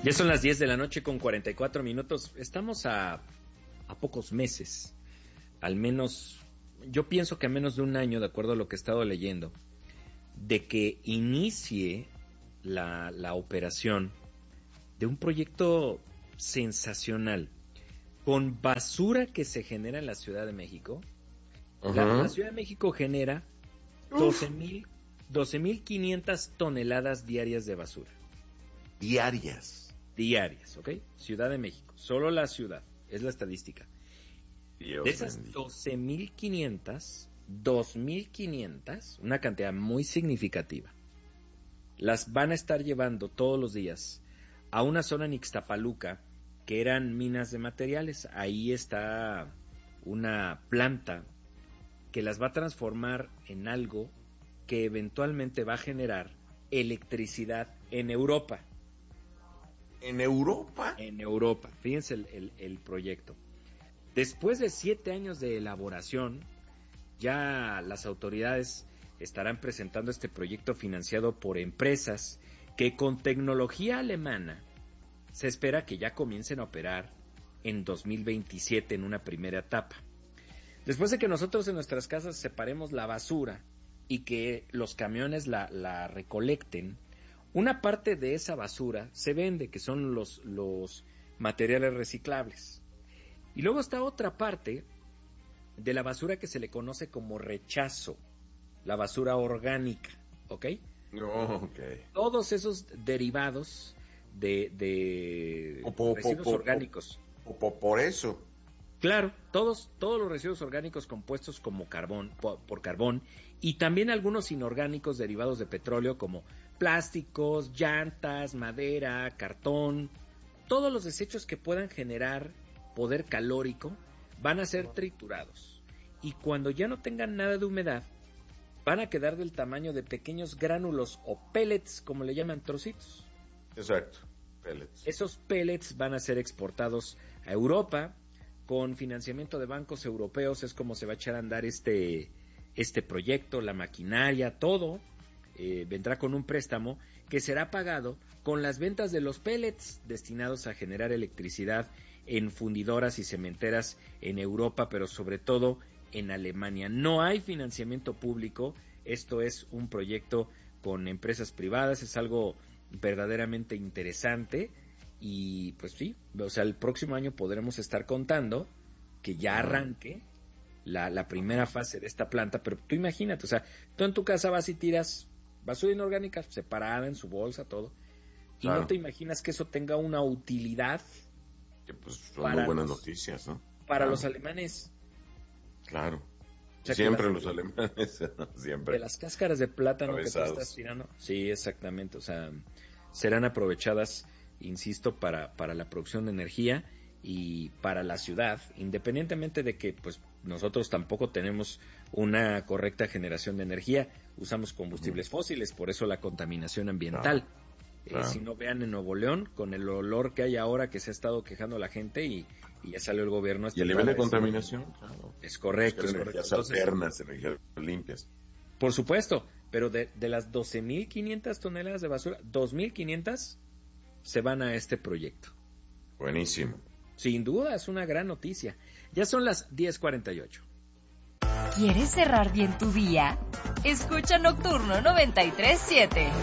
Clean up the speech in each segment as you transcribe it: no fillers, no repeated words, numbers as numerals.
Ya son las 10 de la noche con 44 minutos. Estamos a pocos meses, al menos, yo pienso que a menos de un año, de acuerdo a lo que he estado leyendo, de que inicie la operación de un proyecto sensacional con basura que se genera en la Ciudad de México. La Ciudad de México genera 12.500 toneladas diarias de basura. Diarias, ¿ok? Ciudad de México, solo la ciudad, es la estadística. Dios de esas 2.500, una cantidad muy significativa, las van a estar llevando todos los días a una zona en Ixtapaluca, que eran minas de materiales. Ahí está una planta que las va a transformar en algo que eventualmente va a generar electricidad en Europa. ¿En Europa? En Europa. Fíjense el proyecto. Después de 7 años de elaboración, ya las autoridades estarán presentando este proyecto financiado por empresas que con tecnología alemana se espera que ya comiencen a operar en 2027 en una primera etapa. Después de que nosotros en nuestras casas separemos la basura y que los camiones la recolecten, una parte de esa basura se vende, que son los materiales reciclables. Y luego está otra parte de la basura que se le conoce como rechazo, la basura orgánica, ¿ok? Okay. Todos esos derivados de residuos orgánicos. Por eso. Claro, todos los residuos orgánicos compuestos como por carbón, y también algunos inorgánicos derivados de petróleo como plásticos, llantas, madera, cartón, todos los desechos que puedan generar poder calórico van a ser triturados, y cuando ya no tengan nada de humedad van a quedar del tamaño de pequeños gránulos o pellets, como le llaman, trocitos. Exacto, pellets. Esos pellets van a ser exportados a Europa. Con financiamiento de bancos europeos es como se va a echar a andar este proyecto, la maquinaria, todo vendrá con un préstamo que será pagado con las ventas de los pellets destinados a generar electricidad en fundidoras y cementeras en Europa, pero sobre todo en Alemania. No hay financiamiento público, esto es un proyecto con empresas privadas, es algo verdaderamente interesante. Y pues sí, o sea, el próximo año podremos estar contando que ya arranque la primera fase de esta planta, pero tú imagínate, o sea, tú en tu casa vas y tiras basura inorgánica separada en su bolsa, todo, y no te imaginas que eso tenga una utilidad. Que pues son muy buenas noticias, ¿no? Para los alemanes. Claro. O sea, siempre los alemanes, siempre. De las cáscaras de plátano que tú estás tirando. Sí, exactamente, o sea, serán aprovechadas, insisto, para la producción de energía y para la ciudad, independientemente de que pues nosotros tampoco tenemos una correcta generación de energía, usamos combustibles fósiles, por eso la contaminación ambiental. Claro. Si no, vean en Nuevo León, con el olor que hay ahora, que se ha estado quejando la gente, y ya salió el gobierno. Y el nivel de contaminación, claro. Es correcto. Energías alternas, energías limpias. Por supuesto, pero de las 12.500 toneladas de basura, 2.500 se van a este proyecto. Buenísimo. Sin duda, es una gran noticia. Ya son las 10:48. ¿Quieres cerrar bien tu día? Escucha Nocturno 93.7.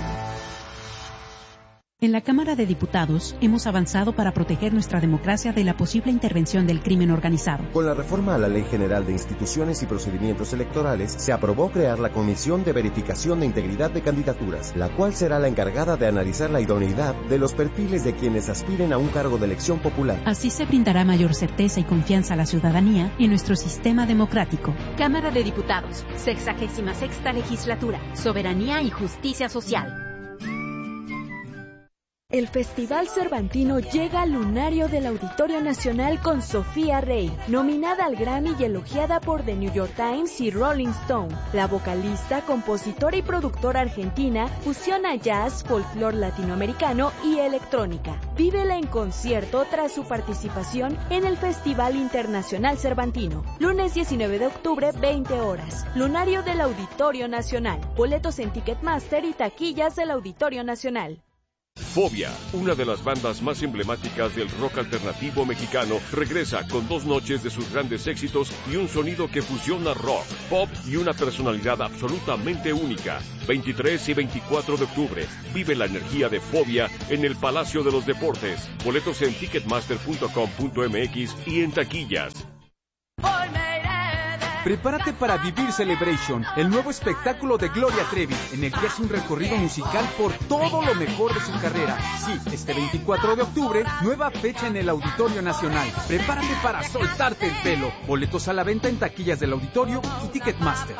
En la Cámara de Diputados hemos avanzado para proteger nuestra democracia de la posible intervención del crimen organizado. Con la reforma a la Ley General de Instituciones y Procedimientos Electorales, se aprobó crear la Comisión de Verificación de Integridad de Candidaturas, la cual será la encargada de analizar la idoneidad de los perfiles de quienes aspiren a un cargo de elección popular. Así se brindará mayor certeza y confianza a la ciudadanía en nuestro sistema democrático. Cámara de Diputados, 66ª Legislatura, Soberanía y Justicia Social. El Festival Cervantino llega al lunario del Auditorio Nacional con Sofía Rey, nominada al Grammy y elogiada por The New York Times y Rolling Stone. La vocalista, compositora y productora argentina fusiona jazz, folclore latinoamericano y electrónica. Vívela en concierto tras su participación en el Festival Internacional Cervantino. Lunes 19 de octubre, 20 horas. Lunario del Auditorio Nacional. Boletos en Ticketmaster y taquillas del Auditorio Nacional. Fobia, una de las bandas más emblemáticas del rock alternativo mexicano, regresa con 2 noches de sus grandes éxitos y un sonido que fusiona rock, pop y una personalidad absolutamente única. 23 y 24 de octubre, vive la energía de Fobia en el Palacio de los Deportes. Boletos en ticketmaster.com.mx y en taquillas. Prepárate para vivir Celebration, el nuevo espectáculo de Gloria Trevi, en el que hace un recorrido musical por todo lo mejor de su carrera. Sí, este 24 de octubre, nueva fecha en el Auditorio Nacional. Prepárate para soltarte el pelo. Boletos a la venta en taquillas del Auditorio y Ticketmaster.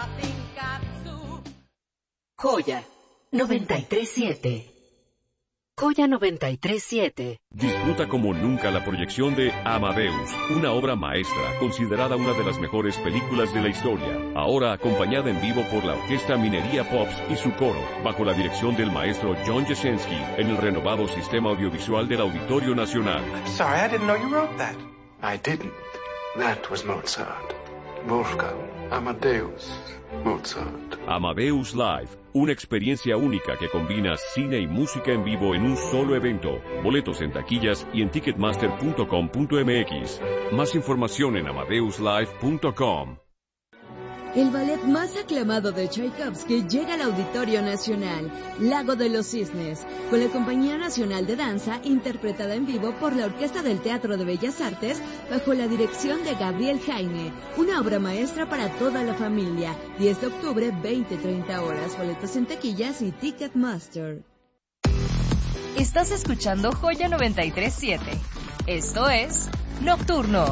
Joya 93.7. Joya 93.7. Disfruta como nunca la proyección de Amadeus, una obra maestra considerada una de las mejores películas de la historia. Ahora acompañada en vivo por la Orquesta Minería Pops y su coro, bajo la dirección del maestro John Jasinski, en el renovado sistema audiovisual del Auditorio Nacional. Sorry, I didn't know you wrote that. I didn't. That was Mozart. Wolfgang Amadeus Mozart. Amadeus Live, una experiencia única que combina cine y música en vivo en un solo evento. Boletos en taquillas y en ticketmaster.com.mx. Más información en amadeuslive.com. El ballet más aclamado de Tchaikovsky llega al Auditorio Nacional, Lago de los Cisnes, con la Compañía Nacional de Danza, interpretada en vivo por la Orquesta del Teatro de Bellas Artes, bajo la dirección de Gabriel Jaime, una obra maestra para toda la familia. 10 de octubre, 20-30 horas, boletos en taquillas y Ticketmaster. Estás escuchando Joya 93.7. Esto es Nocturno.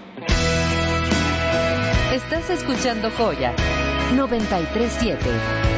Estás escuchando Joya 93.7.